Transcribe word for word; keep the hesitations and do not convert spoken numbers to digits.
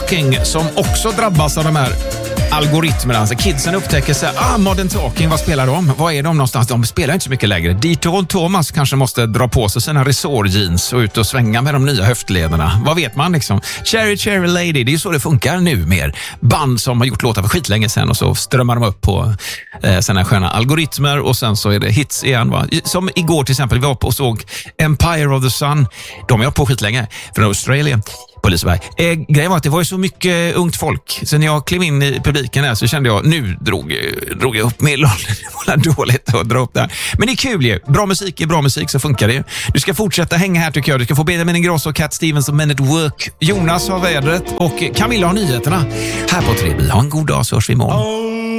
Talking som också drabbas av de här algoritmerna. Alltså kidsen upptäcker sig, ah, Modern Talking, vad spelar de? Vad är de någonstans? De spelar inte så mycket längre. Dieter och Thomas kanske måste dra på sig sina resort-jeans och ut och svänga med de nya höftlederna. Vad vet man liksom? Cherry Cherry Lady, det är ju så det funkar nu mer. Band som har gjort låtar för skitlänge sedan och så strömmar de upp på eh, såna sköna algoritmer och sen så är det hits igen, va? Som igår till exempel, vi var på och såg Empire of the Sun. De är på skitlänge från Australien. På Liseberg. Eh, grejen var att det var ju så mycket ungt folk. Så när jag klev in i publiken där så kände jag, nu drog, drog jag upp medelåldern. Det var dåligt att dra upp där. Men det är kul ju. Bra musik är bra musik, så funkar det ju. Du ska fortsätta hänga här tycker jag. Du ska få Benjamin Ingrosso och Cat Stevens och Men at Work. Jonas har vädret och Camilla har nyheterna. Här på tre B. Ha en god dag så hörs vi imorgon.